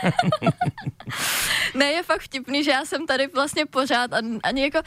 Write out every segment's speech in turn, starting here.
Ne, je fakt vtipný, že já jsem tady vlastně pořád ani jako...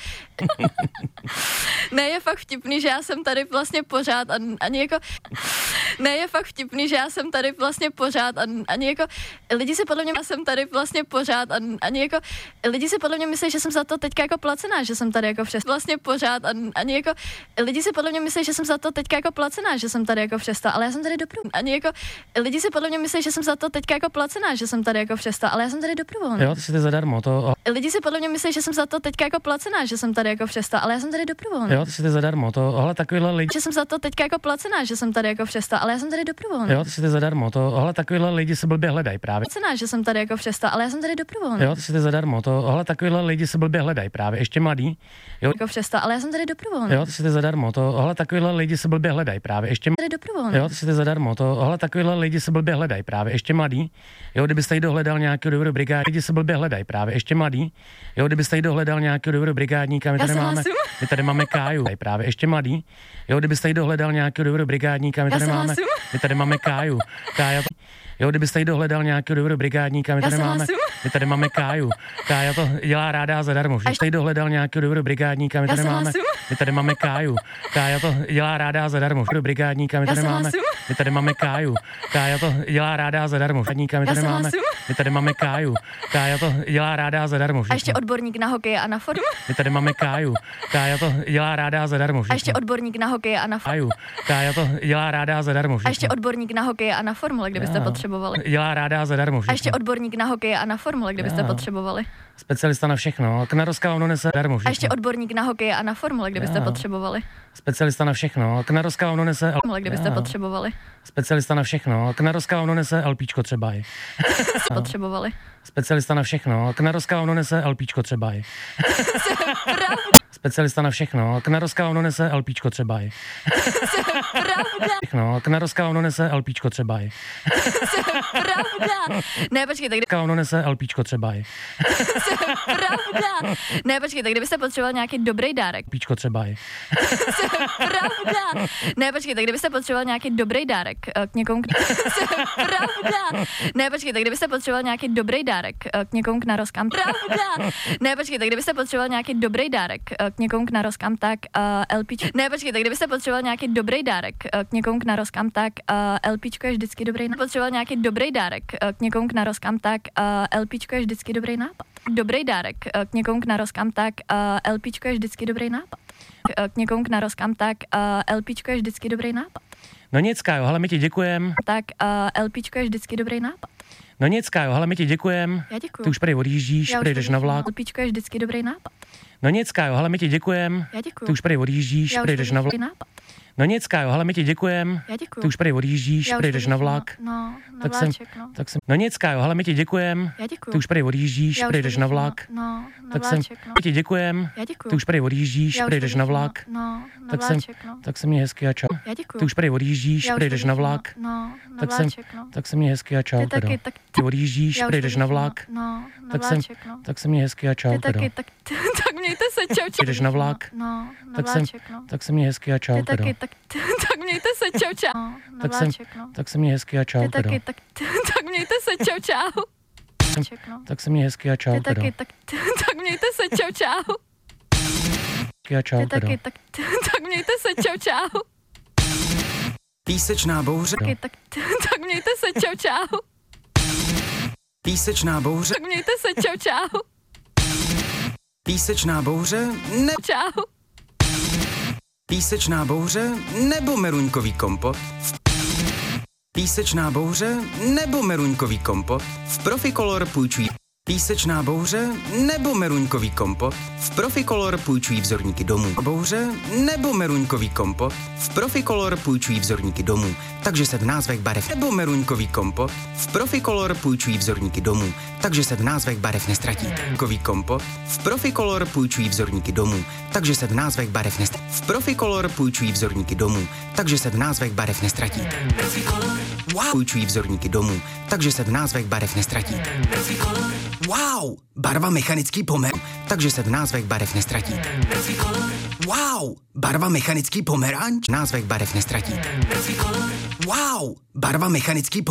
Ne, je fakt vtipný, že já jsem tady vlastně pořád ani jako... Ne, je fakt vtipný, že já jsem tady vlastně pořád ani jako... Lidi si podle mě, já jsem tady vlastně pořád ani jako... Lidi si podle mě myslí, že jsem za to teďka jako placená, že jsem tady jako vlastně pořád ani jako... Lidi si podle mě myslí, že jsem za to teďka jako placená, že jsem tady jako přesta, ale já jsem tady doprovolná. Ani jako... Lidi si podle mě myslí, že jsem za to teďka jako placená, že jsem tady jako přesta, ale já jsem tady doprovolná. Jo, ty jsi zadarmo, to... Lidi si podle mě myslí, že jsem za to teďka jako placená, že jsem tady jako přesta, ale já jsem tady doprovolná. Jo, ty jsi zadarmo, to... Ale takovýhle lidi... Že jsem za to teďka jako placená, že jsem tady jako přesta, ale já jsem tady doprovolná. Jo, ty jsi zadarmo, to... Ale takovýhle lidi se blbě hledají právě. Placená, že jsem tady jako přesta, ale já jsem tady doprovolná. Jo, ty jsi zadarmo, to... Ale takovýhle lidi se blbě hledají právě, ještě mladý. Jo, jako přesta, ale já jsem tady doprovolná. Jo, ty jsi zadarmo, to... Ale takovýhle lidi se blbě hledají právě, ještě... Tady doprovolná. Jo, ty jsi zadarmo, to... Ale takovýhle lidi se blbě hledají právě, ještě mladý. Jo, kdybyste jí dohledal nějakého dobrého brigádníka, lidi se blbě hledají právě, ještě mladý. Jo, kdybyste jí dohledal nějakého dobrého brigádníka, my tady máme Káju, právě ještě mladý. Jo, kdybyste jí dohledal nějakého dobrého brigádníka, my tady máme Káju. Kája to... Jo, kdybyste jí dohledal nějakého dobrého brigádníka, my tady máme Káju. Kája to dělá ráda zadarmo. Kdybyste jí dohledal nějakého dobrého brigádníka, my tady máme Káju. Kája to dělá ráda zadarmo. Do brigádníka, my tady máme Káju. Kája to dělá ráda zadarmo. My tady máme Káju. Kája to dělá ráda zadarmo. A ještě odborník na hokej a na fotbal. My tady máme Káju. Kája to dělá ráda zadarmo. A ještě odborník na hokej a na fotbal. Kája to dělá ráda zadarmo. A ještě odborník na hokej a na formule, kdybyste potřebovali. Dělá ráda zadarmo. A ještě odborník na hokej a na formule, kdybyste potřebovali. Specialista na všechno. Knarovská ono nese zadarmo. A ještě odborník na hokej a na formule, kdybyste potřebovali. Specialista na všechno. Knarovská ono nese formule, kdybyste potřebovali. Specialista na všechno. Knarovská ono nese LPčko třeba i. Potřebovali. Specialista na všechno. Knarovská ono nese LPčko třeba i. Specialista na všechno. Knarovská ono nese LPčko třeba i. Všechno. Knarovská ono nese LPčko třeba i. Ne, počkejte, kdy... Ono nese LPčko třeba i. Ne, počkejte, kdybyste potřeboval nějaký dobrý dárek. LPčko třeba i. Ne, počkejte, kdybyste potřeboval nějaký dobrý dárek k někomu... Ne, počkejte, kdybyste potřeboval nějaký dobrý dárek k někomu k narozkám. Ne, počkejte, kdybyste potřeboval nějaký dobrý dárek k někomu k narozkám, tak LPčko. Ne, počkejte, kdybyste potřeboval nějaký dobrý dárek k někomu k narozkám, tak LPčko je vždycky dobrý nápad. Potřeboval nějaký dobrý dárek k někomu k narozkám, tak LPčko je vždycky dobrý nápad. Dobrý dárek k někomu k narozkám, tak LPčko je vždycky dobrý nápad. K někomu k narozkám, tak LPčko je vždycky dobrý nápad. No nic, Kájo, hele, my ti děkujem. Tak LPčko je vždycky dobrý nápad. No nic, Kájo, hele, my ti děkujem. Já děkuju. Ty už prý odjíždíš, přijdeš na vlak. LPčko je vždycky dobrý nápad. No nic, Kájo, hele, my ti děkujem. Já děkuju. Ty už prý odjíždíš, přijdeš na vlak. No nic, Kájo, hele, my ti děkujem. Já děkuju. Ty už prý odjíždíš, přijdeš na vlak. No, na vláček, no. No nic, Kájo, hele, my ti děkujem. Já děkuju. Ty už prý odjíždíš, přijdeš na vlak. No, na vláček, no. My ti děkujem. Já děkuju. Ty už prý odjíždíš, přijdeš na vlak. No, na vláček, no. Tak se mě hezky a čau. Já děkuju. Ty už prý odjíždíš, přijdeš na vlak. No, na vláček, no. Tak se mě hezky a čau. Ty odjíždíš, přijdeš na vlak. No, na vláček, no. Tak se mě hezky a čau. Tak mějte se, čau. Přijdeš na vlak. No, na vláček, no. Tak se mě hezky a čau. Tak mějte se, čau, čau. Na vláček, no. Tak se mě hezky a čau. Tak mějte se, čau, čau. Tak se mě hezky a čau. Tak mějte se, čau, čau. Tak mějte se, čau, čau. Písečná bouře. Tak mějte se, čau, čau. Písečná bouře. Tak mějte se, čau, čau. Písečná bouře ne... Čau. Písečná bouře nebo meruňkový kompot? Písečná bouře nebo meruňkový kompot? V Proficolor půjčují písečná bouře nebo meruňkový kompot? V Proficolor půjčují vzorníky domů. Bouře nebo meruňkový kompot? V Proficolor půjčují vzorníky domů, takže se v názvech barev nebo meruňkový kompot? V Proficolor půjčují vzorníky domů, takže se v názvech barev nestratí. Meruňkový kompot? V Proficolor půjčují vzorníky domů, takže se v názvech barev nestratí. V Proficolor půjčují vzorníky domů, takže se v názvech barev nestratí. Wow. Půjčují vzorníky domů, takže se v názvech barev nestratí. Wow, barva mechanický pomer, takže se v názvech barev nestratí. Wow, barva mechanický pomeranč, v názvech barev nestratí. Wow, barva mechanický